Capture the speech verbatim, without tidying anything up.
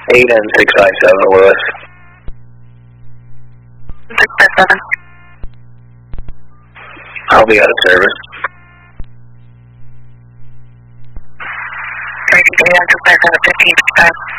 eight and six five seven, Lewis. six five seven. I'll be out of service. Three two three, six five seven, fifteen, five.